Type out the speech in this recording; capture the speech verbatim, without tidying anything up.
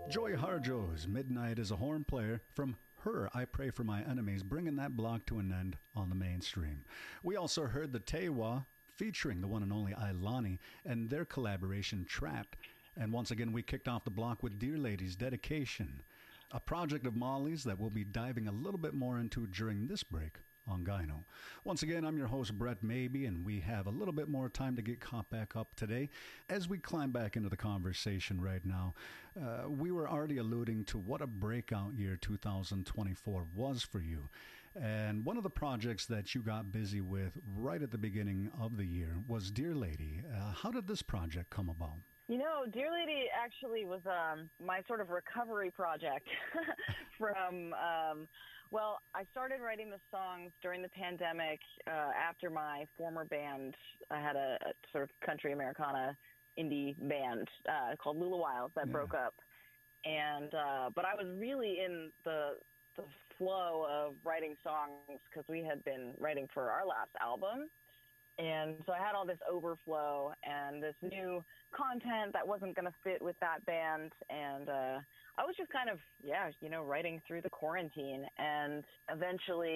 Joy Harjo's Midnight is a Horn Player from her I Pray for My Enemies, bringing that block to an end on the mainstream. We also heard the Tewa featuring the one and only Ailani and their collaboration Trapped. And once again, we kicked off the block with Dear Lady's Dedication, a project of Molly's that we'll be diving a little bit more into during this break on Gyno. Once again, I'm your host, Brett Maybe, and we have a little bit more time to get caught back up today. As we climb back into the conversation right now, uh, we were already alluding to what a breakout year two thousand twenty-four was for you. And one of the projects that you got busy with right at the beginning of the year was Dear Lady. Uh, how did this project come about? You know, Dear Lady actually was um, my sort of recovery project from, um, well, I started writing the songs during the pandemic uh, after my former band. I had a, a sort of country Americana indie band uh, called Lula Wiles that yeah. broke up. And uh, but I was really in the the flow of writing songs because we had been writing for our last album. And so I had all this overflow and this new content that wasn't going to fit with that band. And uh, I was just kind of, yeah, you know, writing through the quarantine. And eventually